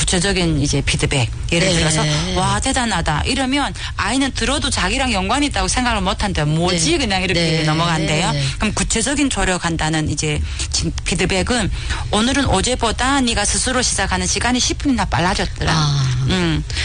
구체적인 이제 피드백. 예를 네. 들어서 와 대단하다 이러면 아이는 들어도 자기랑 연관이 있다고 생각을 못한대요. 뭐지 네. 그냥 이렇게 네. 넘어간대요. 네. 그럼 구체적인 조력한다는 이제 피드백은 오늘은 어제보다 네가 스스로 시작하는 시간이 10분이나 빨라졌더라.